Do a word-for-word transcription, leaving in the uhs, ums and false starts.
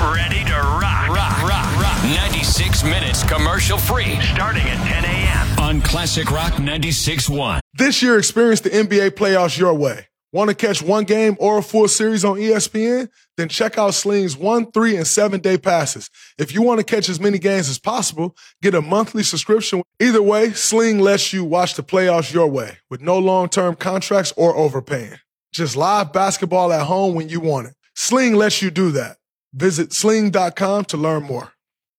ready to rock. Rock, rock, rock. ninety-six minutes commercial free. Starting at ten a.m. on Classic Rock ninety-six point one. This year, experience the N B A playoffs your way. Want to catch one game or a full series on E S P N? Then check out Sling's one, three, and seven-day passes. If you want to catch as many games as possible, get a monthly subscription. Either way, Sling lets you watch the playoffs your way with no long-term contracts or overpaying. Just live basketball at home when you want it. Sling lets you do that. Visit sling dot com to learn more.